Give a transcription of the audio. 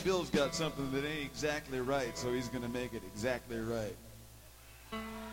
Bill's got something that ain't exactly right, so he's going to make it exactly right.